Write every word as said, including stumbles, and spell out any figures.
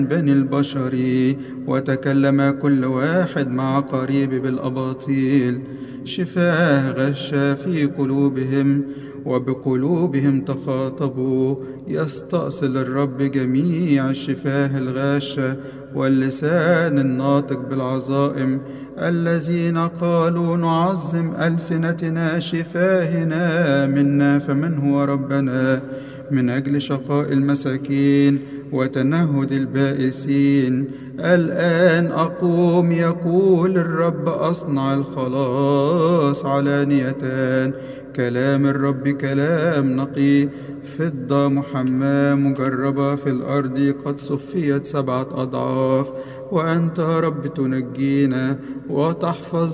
بني البشر، وتكلم كل واحد مع قريب بالأباطيل. شفاه غشا في قلوبهم، وبقلوبهم تخاطبوا. يستأصل الرب جميع الشفاه الغاشة، واللسان الناطق بالعظائم. الذين قالوا نعظم ألسنتنا شفاهنا منا، فمن هو ربنا؟ من أجل شقاء المساكين وتنهد البائسين. الآن أقوم، يقول الرب، أصنع الخلاص علانية. كلام الرب كلام نقي، فضة محماة مجربة في الأرض، قد صفيت سبعة أضعاف. وأنت يا رب تنجينا وتحفظ